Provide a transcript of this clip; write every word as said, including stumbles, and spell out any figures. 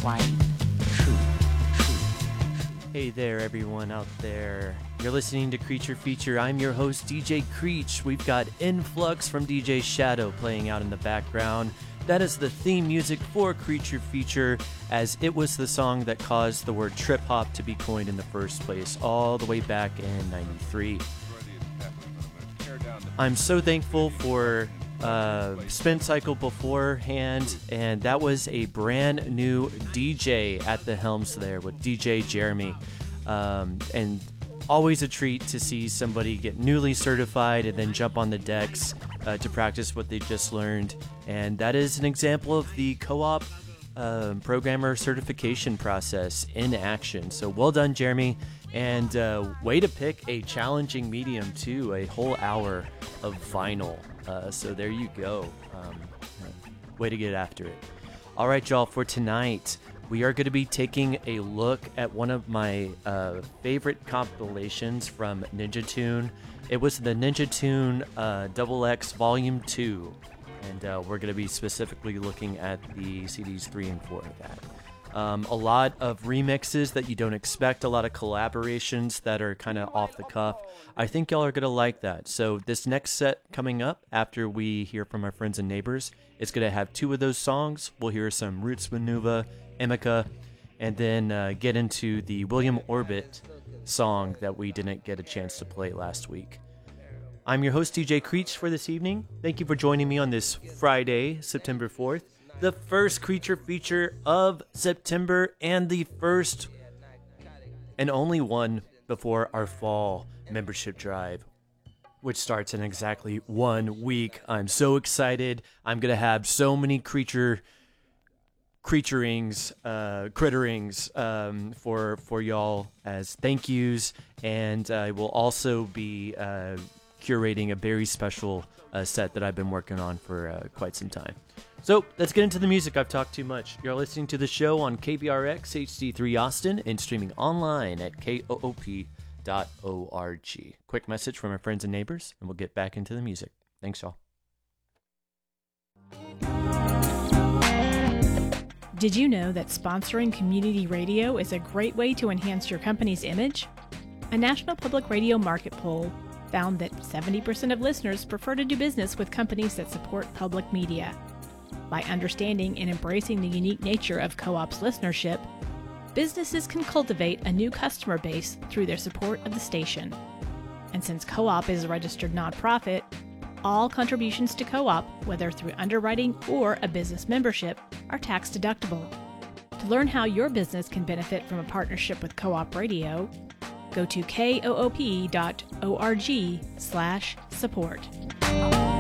quite true. Hey there, everyone out there. You're listening to Creature Feature. I'm your host, D J Creech. We've got Influx from D J Shadow playing out in the background. That is the theme music for Creature Feature, as it was the song that caused the word trip hop to be coined in the first place, all the way back in ninety-three. I'm so thankful for uh, Spin Cycle beforehand, and that was a brand new D J at the helms there with D J Jeremy. Um, and always a treat to see somebody get newly certified and then jump on the decks uh, to practice what they just learned. And that is an example of the co-op uh, programmer certification process in action. So well done, Jeremy. And uh, way to pick a challenging medium too, a whole hour of vinyl. Uh, so there you go. Um, way to get after it. All right, y'all, for tonight, we are going to be taking a look at one of my uh, favorite compilations from Ninja Tune. It was the Ninja Tune uh, Double X Volume two, and uh, we're going to be specifically looking at the C Ds three and four of that. Um, a lot of remixes that you don't expect, a lot of collaborations that are kind of off the cuff. I think y'all are going to like that. So this next set coming up after we hear from our friends and neighbors, it's going to have two of those songs. We'll hear some Roots Manuva, Emika, and then uh, get into the William Orbit song that we didn't get a chance to play last week. I'm your host, D J Creech, for this evening. Thank you for joining me on this Friday, September fourth. The first Creature Feature of September and the first and only one before our fall membership drive, which starts in exactly one week. I'm so excited. I'm going to have so many creature creaturings, uh, critterings um, for, for y'all as thank yous. And I will also be uh, curating a very special uh, set that I've been working on for uh, quite some time. So let's get into the music. I've talked too much. You're listening to the show on K B R X H D three Austin and streaming online at K O O P dot org. Quick message from our friends and neighbors, and we'll get back into the music. Thanks, y'all. Did you know that sponsoring community radio is a great way to enhance your company's image? A National Public Radio market poll found that seventy percent of listeners prefer to do business with companies that support public media. By understanding and embracing the unique nature of Co-op's listenership, businesses can cultivate a new customer base through their support of the station. And since Co-op is a registered nonprofit, all contributions to Co-op, whether through underwriting or a business membership, are tax deductible. To learn how your business can benefit from a partnership with Co-op Radio, go to K O O P dot org slash support.